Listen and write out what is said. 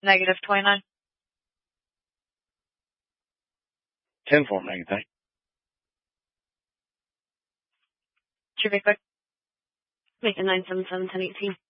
Negative 29. 10-4, Megan, thank Should be quick. Make a 977 1018.